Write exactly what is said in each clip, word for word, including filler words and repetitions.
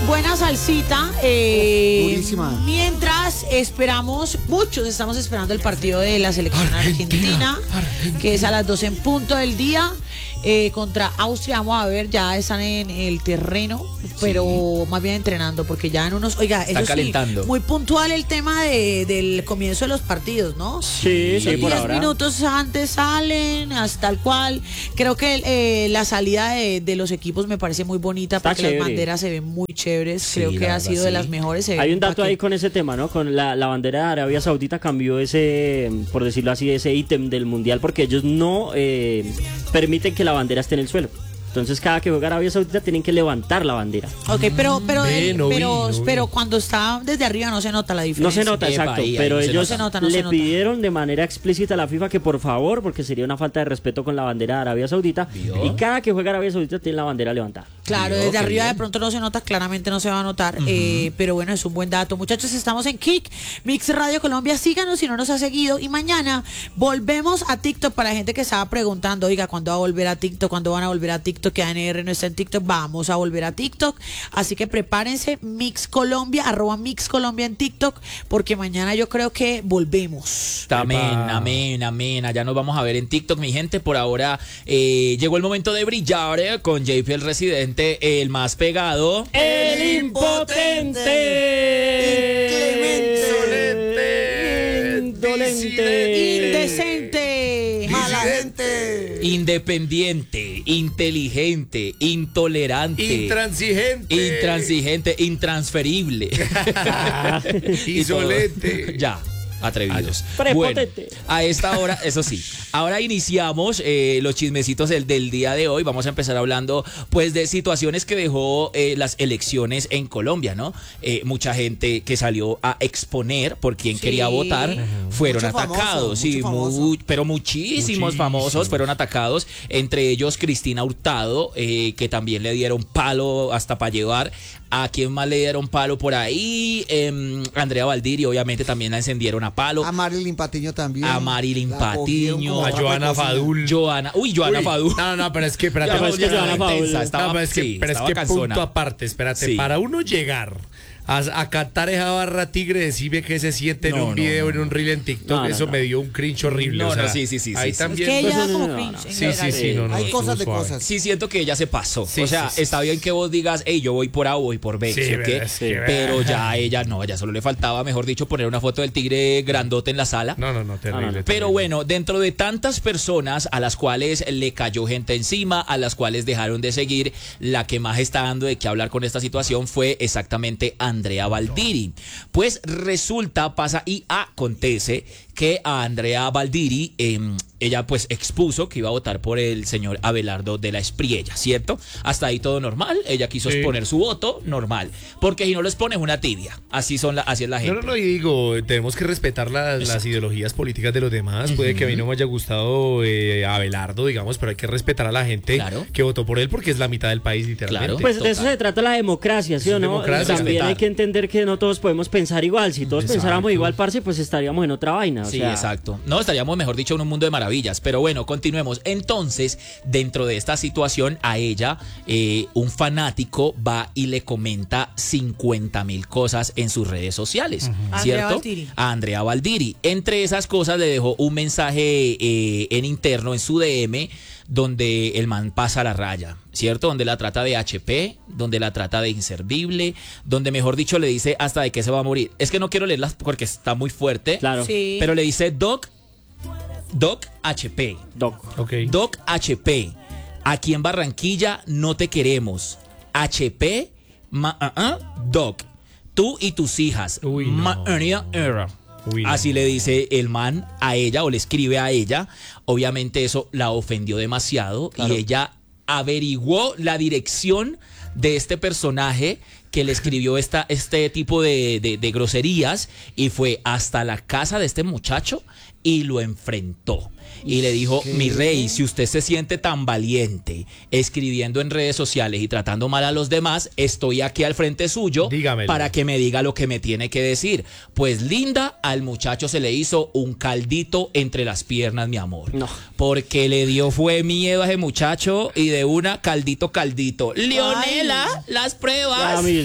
buena salsita. Eh, Durísima. Mientras esperamos, muchos estamos esperando el partido de la selección argentina, argentina, argentina. que es a las doce en punto del día. Eh, contra Austria, vamos a ver, ya están en el terreno, pero sí. más bien entrenando, porque ya en unos, oiga, Está eso calentando. sí, muy puntual el tema de, del comienzo de los partidos, ¿no? Sí, sí, por diez ahora. minutos antes salen, hasta el cual, creo que eh, la salida de, de los equipos me parece muy bonita, Está porque chévere. las banderas se ven muy chéveres, Sí, creo que la ha verdad, sido de sí. las mejores. Se Hay ve un dato paquete. ahí con ese tema, ¿no? Con la, la bandera de Arabia Saudita cambió ese, por decirlo así, ese ítem del mundial, porque ellos no eh, permiten que la bandera esté en el suelo. Entonces cada que juega Arabia Saudita tienen que levantar la bandera. Ok, pero pero Ve, el- no vi, pero, no vi. pero cuando está desde arriba no se nota la No diferencia. se nota, Epa, exacto, ahí, ahí pero no se ellos nota. No se nota, no le se nota. pidieron de manera explícita a la FIFA que por favor, porque sería una falta de respeto con la bandera de Arabia Saudita, ¿Vio? y cada que juega Arabia Saudita tiene la bandera levantada. Claro, Vio, desde qué arriba bien. de pronto no se nota, claramente no se va a notar, eh, pero bueno, es un buen dato. Muchachos, estamos en Kick, Mix Radio Colombia, síganos si no nos ha seguido, y mañana volvemos a TikTok. Para la gente que estaba preguntando, oiga, ¿cuándo va a volver a TikTok? ¿Cuándo van a volver a TikTok? Que A N R no está en TikTok, vamos a volver a TikTok, así que prepárense, Mix Colombia, arroba Mix Colombia en TikTok, porque mañana yo creo que volvemos. Amén, Epa. amén, amén. Allá nos vamos a ver en TikTok, mi gente. Por ahora eh, llegó el momento de brillar eh, con J P el Residente, el más pegado. ¡El impotente! Inclemente. Indolente. Indecente. Mala gente. Independiente, inteligente, intolerante, Intransigente. intransigente, intransferible. Y todo. Insolente. Ya. Atrevidos. Prepotente. Bueno, a esta hora, eso sí, ahora iniciamos eh, los chismecitos del, del día de hoy. Vamos a empezar hablando pues de situaciones que dejó eh, las elecciones en Colombia, ¿no? Eh, mucha gente que salió a exponer por quién Sí. quería votar fueron Mucho famoso, atacados, sí, mucho famoso. mu- pero muchísimos Muchísimos. famosos fueron atacados, entre ellos Cristina Hurtado, eh, que también le dieron palo hasta para llevar. ¿A quién más le dieron palo por ahí? Eh, Andrea Valdiri, obviamente también la encendieron a palo. A Marilyn Patiño también. A Marilyn La cogieron Patiño. como A trapo de Joana cocina. Fadul. Joana, uy, Joana Uy, Fadul. No, no, pero es que, espérate. Ya, pero es que ya Joana estaba Fadul- intensa, estaba- No, pero es que, sí, pero es estaba que cansona. punto aparte, espérate, Sí. para uno llegar a, a cantar esa barra tigre, decime que se siente en No, un no, video, no, en un reel en TikTok, No, no, eso no. me dio un cringe horrible. No, o sea, no, sí, sí, sí, Ahí sí, sí. también. Es que ella no, como no, no, cringe no. en Sí, general. sí, sí, no, no. Hay estuvo cosas de suave. cosas. Sí, siento que ella se pasó. Sí, o sea, sí, sí, está sí. bien que vos digas, hey, yo voy por A o voy por B, Sí, ¿sí o qué? pero es que- Pero ya ella no, ya solo le faltaba, mejor dicho, poner una foto del tigre grandote en la sala. No, no, no, terrible. No, no, no. Pero terrible. bueno, dentro de tantas personas a las cuales le cayó gente encima, a las cuales dejaron de seguir, la que más está dando de qué hablar con esta situación fue exactamente Andrea Valdiri. Pues resulta, pasa y acontece que a Andrea Valdiri, eh, ella pues expuso que iba a votar por el señor Abelardo de la Espriella, ¿cierto? Hasta ahí todo normal, ella quiso Sí. exponer su voto, normal. Porque si no lo expones una tibia, así, son la, así es la gente. No, no, no, y digo, tenemos que respetar las, las Exacto. ideologías políticas de los demás. Puede que a mí no me haya gustado eh, Abelardo, digamos, pero hay que respetar a la gente Claro. que votó por él porque es la mitad del país, literalmente. Claro. Pues de Total. eso se trata la democracia, ¿sí o no? Democracia, También respetar. hay que entender que no todos podemos pensar igual. Si todos Exacto. pensáramos igual, parce, pues estaríamos en otra vaina. O Sí, sea, exacto. No, estaríamos, mejor dicho, en un mundo de maravillas. Pero bueno, continuemos. Entonces, dentro de esta situación, a ella, eh, un fanático va y le comenta cincuenta mil cosas en sus redes sociales, Andrea ¿cierto? Valdiri. A Andrea Valdiri. Entre esas cosas le dejó un mensaje eh, en interno, en su D M, donde el man pasa la raya, ¿cierto? Donde la trata de H P, donde la trata de inservible, donde mejor dicho le dice hasta de qué se va a morir. Es que no quiero leerlas porque está muy fuerte. claro. Sí. Pero le dice Doc, Doc H P, Doc. Ok. Doc H P, aquí en Barranquilla no te queremos. H P, ma, uh, uh, Doc, tú y tus hijas. Uy, no. María era. Uy, no. Así le dice el man a ella o le escribe a ella. Obviamente eso la ofendió demasiado Claro. y ella averiguó la dirección de este personaje que le escribió esta, este tipo de, de, de groserías y fue hasta la casa de este muchacho y lo enfrentó. Y le dijo, ¿Qué? mi rey, si usted se siente tan valiente escribiendo en redes sociales y tratando mal a los demás, estoy aquí al frente suyo Dígamelo. para que me diga lo que me tiene que decir. Pues linda, al muchacho se le hizo un caldito entre las piernas, mi amor. No. Porque le dio fue miedo a ese muchacho y de una caldito, caldito. Leonela, las pruebas. Ya mismo.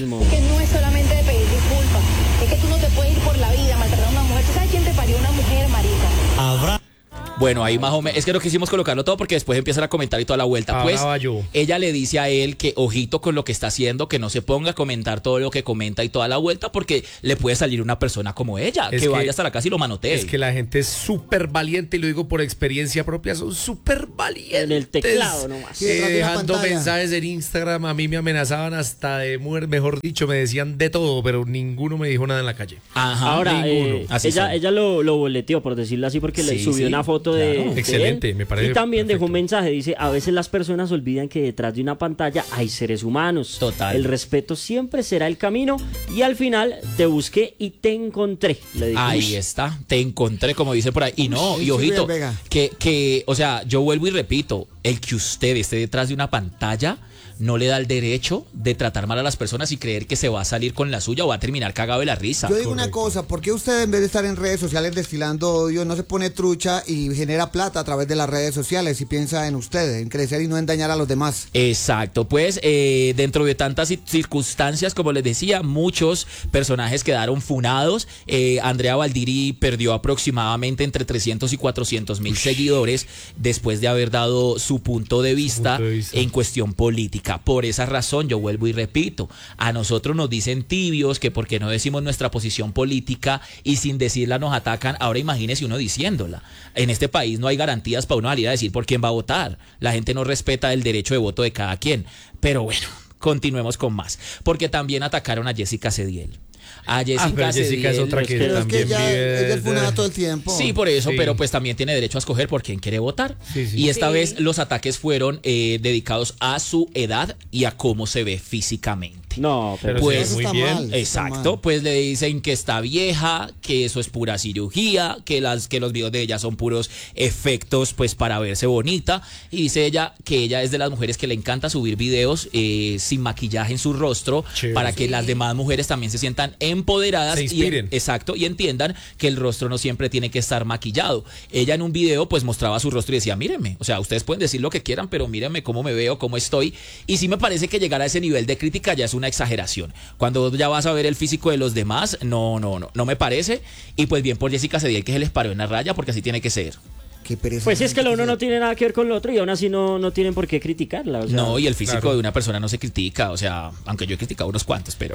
mismo. Que no es solamente de pedir disculpas, es que tú no te puedes ir por la vida maltratando a una mujer. ¿Tú sabes quién te parió una mujer, marica? Bueno, ahí más o menos, es que no quisimos colocarlo todo porque después empiezan a comentar y toda la vuelta. Ahora Pues va yo. ella le dice a él que ojito con lo que está haciendo, que no se ponga a comentar todo lo que comenta y toda la vuelta porque le puede salir una persona como ella, Es que, que- vaya hasta la casa y lo manotee. Es que la gente es súper valiente, y lo digo por experiencia propia, son súper valientes. En el teclado nomás. Sí, detrás Eh, de una dejando pantalla. mensajes en Instagram, a mí me amenazaban hasta de muerte, mejor dicho, me decían de todo, pero ninguno me dijo nada en la calle. Ajá. Ahora, ninguno. eh, Así ella, son. ella lo, lo boleteó, por decirlo así, porque le Sí, subió sí, una foto de, claro. de Excelente, él, me parece y también dejó perfecto. un mensaje, dice, a veces las personas olvidan que detrás de una pantalla hay seres humanos. Total. El respeto siempre será el camino, y al final te busqué y te encontré, le dijo. Ahí está, te encontré, como dice por ahí. Y no, Uy, y sí, ojito, Vega. que, que, o sea, yo vuelvo y repito, el que usted esté detrás de una pantalla no le da el derecho de tratar mal a las personas y creer que se va a salir con la suya o va a terminar cagado de la risa. Yo digo una cosa, ¿por qué usted en vez de estar en redes sociales destilando odio no se pone trucha y genera plata a través de las redes sociales y piensa en usted, en crecer y no en dañar a los demás? Exacto, pues eh, dentro de tantas ci- circunstancias, como les decía, muchos personajes quedaron funados. Eh, Andrea Valdiri perdió aproximadamente entre trescientos y cuatrocientos mil seguidores después de haber dado su punto de vista, Punto de vista. en cuestión política. Por esa razón, yo vuelvo y repito, a nosotros nos dicen tibios que porque no decimos nuestra posición política y sin decirla nos atacan. Ahora imagínese uno diciéndola. En este país no hay garantías para uno salir a decir por quién va a votar. La gente no respeta el derecho de voto de cada quien. Pero bueno, continuemos con más. Porque también atacaron a Jessica Cediel. A Jessica, Ah, pero Jessica es Cediel- otra que Pero es que también ella, vive ella es funada de- todo el tiempo. Sí, por eso, Sí. pero pues también tiene derecho a escoger por quién quiere votar. Sí, sí. Y esta Sí. vez los ataques fueron eh, dedicados a su edad y a cómo se ve físicamente. No, pero, Pero Pues, sí, muy está bien. mal. Exacto, pues le dicen que está vieja, que eso es pura cirugía, que las que los videos de ella son puros efectos pues para verse bonita, y dice ella que ella es de las mujeres que le encanta subir videos eh, sin maquillaje en su rostro, Chévere. para que las demás mujeres también se sientan empoderadas Se y inspiren. exacto, y entiendan que el rostro no siempre tiene que estar maquillado. Ella en un video pues mostraba su rostro y decía, mírenme, o sea, ustedes pueden decir lo que quieran, pero mírenme cómo me veo, cómo estoy, y sí me parece que llegar a ese nivel de crítica ya es una exageración. Cuando ya vas a ver el físico de los demás, no, no, no, no me parece. Y pues bien por Jessica Cediel, que se les paró en la raya, porque así tiene que ser. Qué pereza. pues sí, es que lo uno no tiene nada que ver con lo otro y aún así no, no tienen por qué criticarla. O sea, No, y el físico claro. de una persona no se critica, o sea, aunque yo he criticado unos cuantos, pero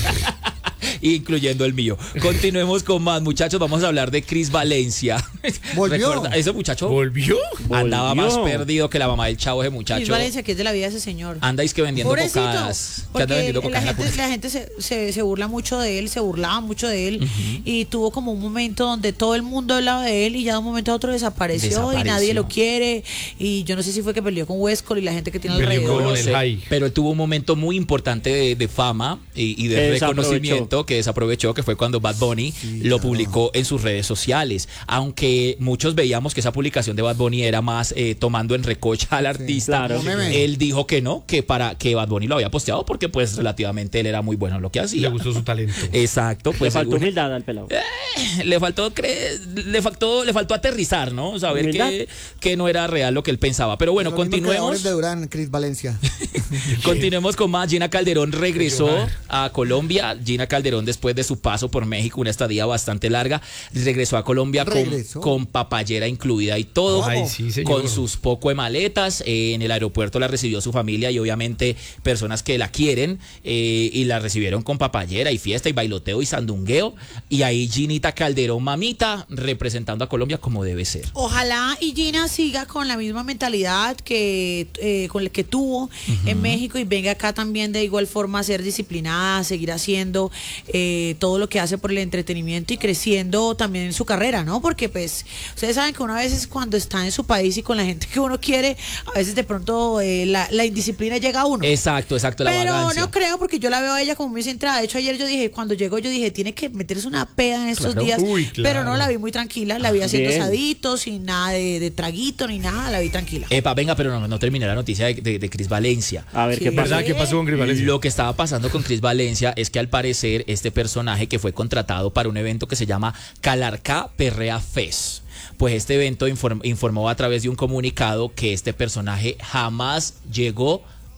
incluyendo el mío. Continuemos con más, muchachos, vamos a hablar de Cris Valencia. ¿Volvió? Recuerda, ese muchacho ¿Volvió? andaba Volvió. más perdido que la mamá del chavo, ese Luis muchacho. Valencia, que es de la vida de ese señor. Andáis que vendiendo Pobrecito, cocadas. Que anda porque vendiendo la cocadas en la gente, punta. la gente se, se, se burla mucho de él, se burlaba mucho de él y tuvo como un momento donde todo el mundo hablaba de él y ya de un momento a otro desapareció, Desapareció. y nadie lo quiere, y yo no sé si fue que peleó con Westcott y la gente que tiene Peleó alrededor. con No el sé, high. pero él tuvo un momento muy importante de, de fama y, y de Desaprovechó. reconocimiento que desaprovechó, que fue cuando Bad Bunny lo publicó en sus redes sociales. Aunque muchos veíamos que esa publicación de Bad Bunny era más eh, tomando en recocha al artista, claro. Meme. él dijo que no, que para que Bad Bunny lo había posteado porque pues relativamente él era muy bueno en lo que Le hacía. gustó su talento. Exacto, le pues faltó según- humildad al pelado. le faltó cre- le faltó le faltó aterrizar, ¿no? Saber Humildad. que, que no era real lo que él pensaba. Pero bueno, Los mismos continuemos. creadores de Durán, Cris Valencia. Continuemos con más. Gina Calderón regresó Llorar. a Colombia. Gina Calderón, después de su paso por México, una estadía bastante larga, regresó a Colombia con, Regresó. con papayera incluida y todo. Ay, sí, señor. Con sus poco de maletas. Eh, en el aeropuerto la recibió su familia y obviamente personas que la quieren, eh, y la recibieron con papayera y fiesta y bailoteo y sandungueo. Y ahí Ginita Calderón, mamita, representando a Colombia como debe ser. Ojalá y Gina siga con la misma mentalidad que eh, con la que tuvo en México y venga acá también de igual forma a ser disciplinada, a seguir haciendo eh, todo lo que hace por el entretenimiento y creciendo también en su carrera, ¿no? Porque pues ustedes saben que uno a veces cuando está en su país y con la gente que uno quiere, a veces de pronto eh, la, la indisciplina llega a uno. Exacto, exacto, la Pero vagancia. no creo, porque yo la veo a ella como muy centrada. De hecho, ayer yo dije, cuando llegó, yo dije, tiene que meterse una peda en estos Claro. días. Uy, claro. Pero no la vi muy tranquila, la vi haciendo Bien. asaditos, sin nada de, de traguito ni nada, la vi tranquila. Epa, venga, pero no, no terminé la noticia de, de, de Cris Valencia. A ver Sí. qué pasa. ¿Verdad? ¿Qué pasó con Cris Valencia? Lo que estaba pasando con Cris Valencia es que al parecer este personaje que fue contratado para un evento que se llama Calarcá Perrea Fest, pues este evento inform- informó a través de un comunicado que este personaje jamás llegó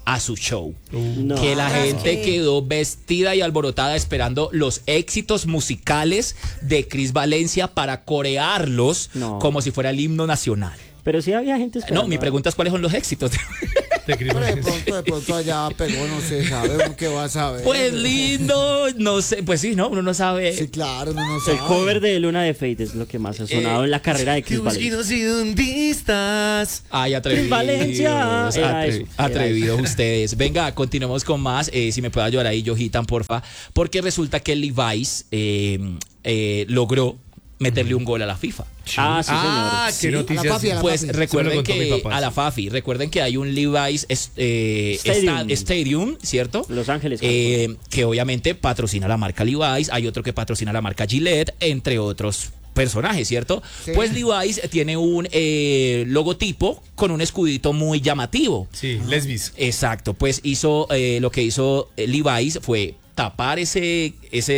a su show. No. Que la Ah, gente es que- quedó vestida y alborotada esperando los éxitos musicales de Cris Valencia para corearlos No. como si fuera el himno nacional. Pero sí había gente esperando. No, mi pregunta es cuáles son los éxitos. Te escribo. Pero de pronto, de pronto allá pegó, no se sabe uno qué va a saber. Pues lindo, no sé, pues sí, no, uno no sabe. Sí, claro, uno no sabe. El cover de Luna de Fate es lo que más ha sonado Eh, en la carrera de Cris Valencia. Busquinos y dundistas. Ay, atrevidos. Cris Valencia. Era atre- eso, era atrevidos ustedes. Venga, continuemos con más. Eh, si me puede ayudar ahí, Johitan, porfa. Porque resulta que Levi's eh, eh, logró meterle un gol a la FIFA. Ah, sí, Ah, señor. qué Sí, noticias. a la papi, a la Pues papi. recuerden Se me lo contó mi que papá, a la sí. Fafi, recuerden que hay un Levi's es- eh, Stadium. esta- Stadium, ¿cierto? Los Ángeles, Eh, que obviamente patrocina la marca Levi's, hay otro que patrocina la marca Gillette, entre otros personajes, ¿cierto? Sí. Pues Levi's tiene un eh, logotipo con un escudito muy llamativo. Sí, lesbis. Exacto, pues hizo eh, lo que hizo eh, Levi's fue tapar ese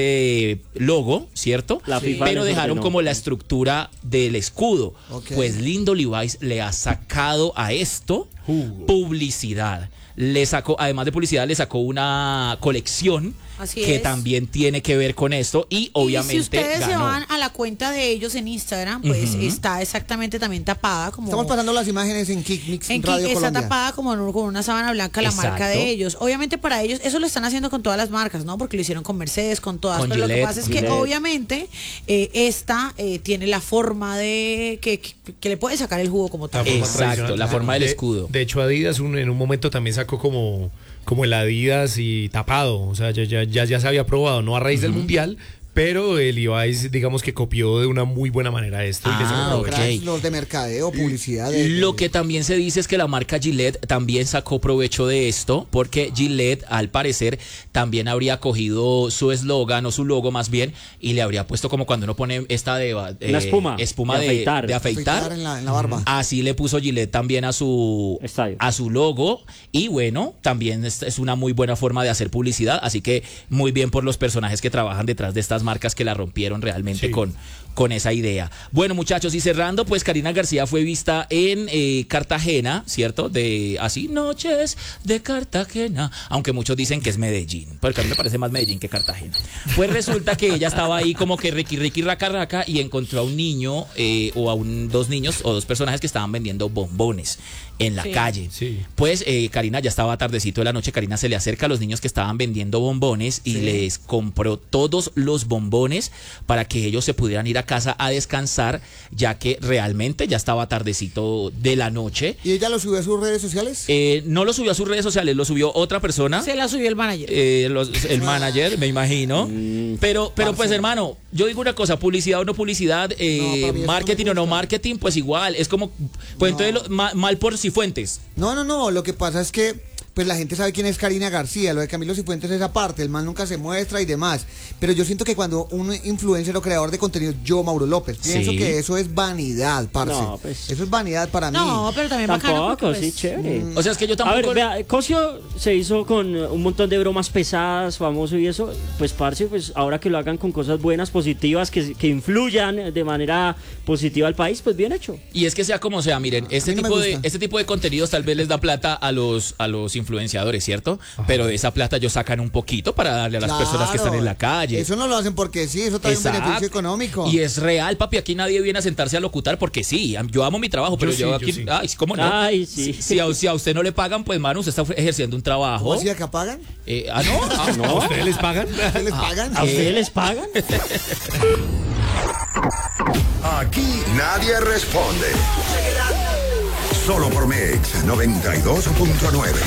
ese logo, ¿cierto? La FIFA Pero les dejaron ordenó. como la estructura del escudo. Ok. Pues lindo Levi's le ha sacado a esto Jugo. publicidad. Le sacó, además de publicidad, le sacó una colección Así que es. también tiene que ver con esto y obviamente y si ustedes se ganó. van a la cuenta de ellos en Instagram, pues Ujú. está exactamente también tapada como... Estamos pasando las imágenes en Kick Mix En Radio Kik está Colombia. tapada como en- con una sábana blanca la Exacto. marca de ellos. Obviamente para ellos, eso lo están haciendo con todas las marcas, ¿no? Porque lo hicieron con Mercedes, con todas. Con pero lo que Gillette, pasa es con que Gillette. obviamente eh, esta eh, tiene la forma de que, que, que le puede sacar el jugo como tal. La forma Exacto, tradicional. la forma del De- escudo. De hecho, Adidas un- en un momento también sacó como, como el Adidas y tapado. O sea, ya, ya, ya, ya se había probado, no a raíz del Mundial, pero el Levi's, digamos que copió de una muy buena manera esto. y le sacó Ah, provecho. ok. Cracks, los de mercadeo, publicidad. de- Lo que también se dice es que la marca Gillette también sacó provecho de esto, porque Gillette, al parecer, también habría cogido su eslogan o su logo más bien y le habría puesto como cuando uno pone esta de eh, Una espuma, espuma de de, afeitar. de afeitar. afeitar en la, en la barba. Así le puso Gillette también a su Estadio. a su logo y bueno, también es, es una muy buena forma de hacer publicidad, así que muy bien por los personajes que trabajan detrás de estas marcas que la rompieron realmente Sí. con, con esa idea. Bueno, muchachos, y cerrando, pues Karina García fue vista en eh, Cartagena, ¿cierto? De así noches de Cartagena, aunque muchos dicen que es Medellín, porque a mí me parece más Medellín que Cartagena. Pues resulta que ella estaba ahí como que riqui riqui raca raca y encontró a un niño eh, o a un, dos niños o dos personajes que estaban vendiendo bombones en la Sí. calle. Sí. Pues eh, Karina ya estaba tardecito de la noche, Karina se le acerca a los niños que estaban vendiendo bombones y les compró todos los bombones para que ellos se pudieran ir a casa a descansar, ya que realmente ya estaba tardecito de la noche. ¿Y ella lo subió a sus redes sociales? Eh, no lo subió a sus redes sociales, lo subió otra persona. Se la subió el manager. Eh, los- el manager, me imagino. pero, pero pues, parce. hermano, yo digo una cosa, publicidad o no publicidad, eh, No, para mí eso no marketing me o no gusta. marketing, pues igual, es como, pues entonces lo- ma- mal por Cifuentes. No, no, no. Lo que pasa es que pues la gente sabe quién es Karina García. Lo de Camilo Cifuentes es aparte. El man nunca se muestra y demás. Pero yo siento que cuando un influencer o creador de contenido, yo, Mauro López, pienso Sí. que eso es vanidad, parce. No, pues- Eso es vanidad para mí. No, pero también bacano porque, Tampoco, pues, sí, chévere. O sea, es que yo A tampoco... ver, vea, Cosio se hizo con eh, un montón de bromas pesadas, famoso y eso. Pues, parce, pues ahora que lo hagan con cosas buenas, positivas, que, que influyan de manera positiva al país, pues bien hecho. Y es que sea como sea, miren, este mí no me tipo de gusta. este tipo de contenidos tal vez les da plata a los a los influenciadores, ¿cierto? Pero de esa plata ellos sacan un poquito para darle a las Claro. personas que están en la calle. Eso no lo hacen porque sí, eso trae un Exacto. beneficio económico. Y es real, papi, aquí nadie viene a sentarse a locutar porque sí, yo amo mi trabajo, pero Yo yo, sí, yo aquí, sí. ay, ¿cómo no? Ay, sí. Si, si a, si a usted no le pagan, pues mano, usted está ejerciendo un trabajo. ¿Cómo así acá pagan? Eh, ah, no, ah, ¿A ustedes les pagan? ¿Qué les pagan? ¿A ustedes les pagan? Aquí nadie responde. Solo por Mix noventa y dos punto nueve.